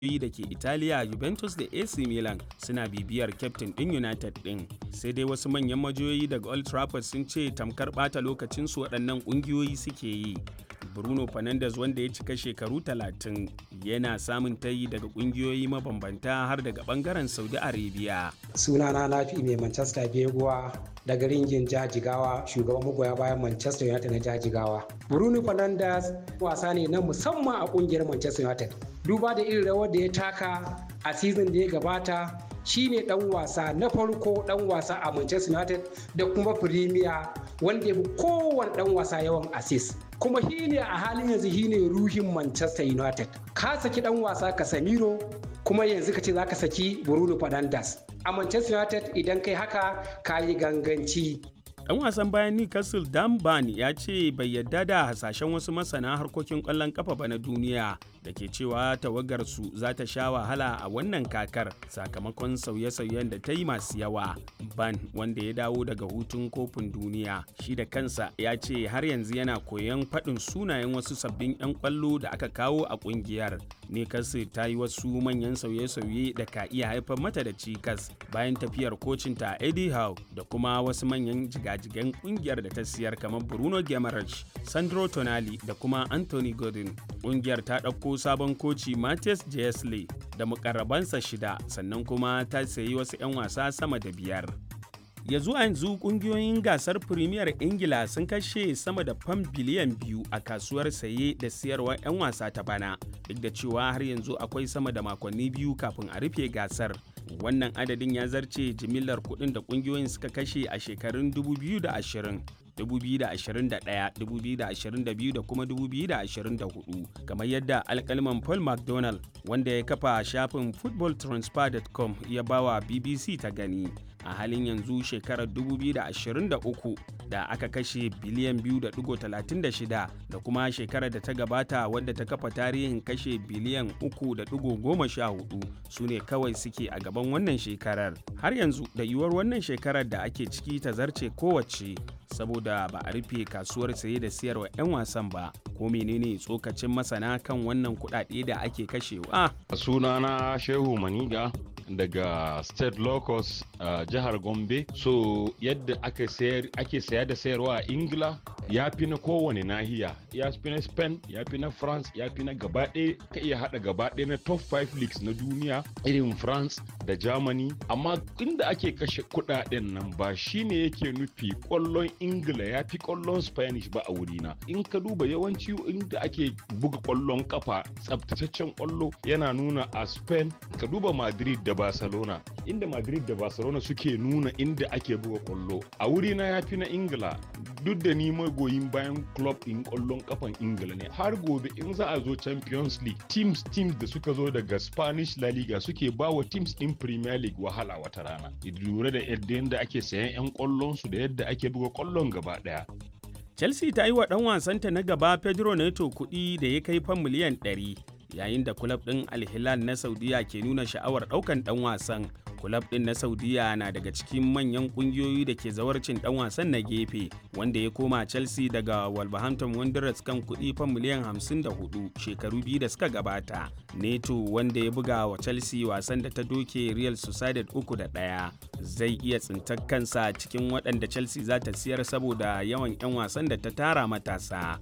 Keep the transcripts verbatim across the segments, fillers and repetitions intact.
da ke Italiya, Juventus da A C Milan suna bibiyar kyaftin ɗin United ɗin. Sai dai wasu manyan majiyoyi daga Old Trafford sun ce tamkar ɓata lokacinsu waɗannan ƙungiyoyi suke yi. Bruno Fernandes, wanda ya cika shekaru talatin, yana samun tayi daga ƙungiyoyi mabambanta har daga ɓangaren Saudi Arabia. Sunana Nafi mai Manchester Beguwa daga ringin Jajigawa, shugaban magoya bayan Manchester United na Jajigawa. Bruno Fernandes wasa ne na musamman a ƙungiyar Manchester United. Duba da irin rawar da ya taka a season da ya gabata, shine dan wasa na farko dan wasa a Manchester United da kuma Premier wanda ya fi kowane dan wasa yawan assist. Kuma shi ne a halin yanzu shi ne ruhin Manchester United. Ka saki dan wasa Casemiro kuma yanzu ka ce za ka saki Bruno Fernandes. A Manchester United idan kai haka ka yi ganganci. Ɗan wasan bayan Newcastle Dan Burn ya ce bai yadda da hasashen wasu masana harkokin ƙwallon ƙafa ba na duniya da ke cewa tawagarsu za ta sha wahala a wannan kakar sakamakon sauye-sauyen da ta yi masu yawa. Burn, wanda ya dawo daga hutun kofin duniya, shi da kansa ya ce har yanzu yana koyon faɗin sunayen wasu sabbin 'yan ƙwallo da aka kawo a ƙungiyar. Newcastle ta yi wasu manyan sauye-sauye da ka iya haifar mata da cikas bayan tafiyar kocinta Eddie Howe da kuma wasu manyan jigajigan ƙungiyar da ta siyar kamar Bruno Guimaraes, Sandro Tonali da kuma Anthony Gordon. Ƙungiyar ta ɗauko sabon koci Matthias Jesle da mukarrabansa shida, sannan kuma ta sayi wasu 'yan wasa sama da biyar. Ya zuwa yanzu kungiyoyin gasar Premier Ingila sun kashe sama da fam biliyan biyu a kasuwar saye da siyarwar 'yan wasa ta bana, duk da cewa har yanzu akwai sama da makonni biyu kafin a rufe gasar. Wannan adadin ya zarce jimillar kuɗin da kungiyoyin suka kashe a shekarun dubu biyu da ashirin, dubu biyu da ashirin da ɗaya, dubu biyu da ashirin da biyu da kuma dubu biyu da ashirin da hudu, kamar yadda alƙalman Paul McDonald, wanda ya kafa shafin football transfer dot com, ya bawa B B C ta gani. A halin yanzu shekarar dubu biyu da ashirin da uku da aka kashe biliyan biyu da ɗigo talatin da shida da kuma shekarar da ta gabata wadda ta kafa tarihin kashe biliyan uku da ɗigo goma sha hudu su ne kawai suke a gaban wannan shekarar. Har yanzu da yiwuwar wannan shekarar da ake ciki ta zarce kowace saboda ba a rufe kasuwar saye da siyarwa 'yan wasan ba. Ko menene tsokacin masana kan wannan kuɗaɗe da ake kashewa? Sunana Shehu Maniga daga State Locus a uh, jihar Gombe. So yadda ake sayar ake saya da sayarwa a Ingila ya fi na kowane nahiya, ya fi na Spain, ya fi na France, ya fi na gabaɗaya, ka iya haɗa gabaɗaya na top five leagues na duniya irin France da Germany. Amma inda ake kashe kuɗaɗen nan ba shine yake nufi ƙwallon Ingila ya fi ƙwallon Spanish ba a wurina. In ka duba yawanci inda ake buga ƙwallon kafa tsabtataccen ƙwallo yana nuna a Spain. Ka duba Madrid da Barcelona, inda Madrid da Barcelona suke nuna inda ake buga ƙwallo. A wurina ya fi na Ingila, duk da ni magoyin bayan club ɗin ƙwallon kafan Ingila ne. Har gobe in za a zo Champions League, teams teams da suka zo daga Spanish La Liga suke ba wa teams ɗin Premier League wahala wata rana. Lura da yadda ake sayan 'yan ƙwallon su da yadda ake buga ƙwallon gaba ɗaya. Chelsea ta yi wa ɗan wasanta na gaba Pedro Neto kuɗi da ya kai fan miliyan ɗari, yayin da kulab ɗin Al Hilal na Saudiya ke nuna sha'awar ɗaukan ɗan wasan. Kulab ɗin na Saudiya na daga cikin manyan ƙungiyoyi da ke zawarcin ɗan wasan na gefe, wanda ya koma Chelsea daga Wolverhampton Wanderers kan kuɗi fan miliyan hamsin da hudu shekaru biyu da suka gabata. Neto, wanda ya buga wa Chelsea wasan da ta doke Real Sociedad uku da ɗaya, zai iya tsintar kansa cikin waɗanda Chelsea za ta siyar saboda yawan 'yan wasan da ta tara matasa.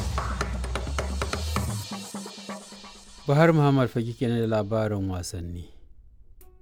Bahar Muhammad Fage kenan da labarin wasanni.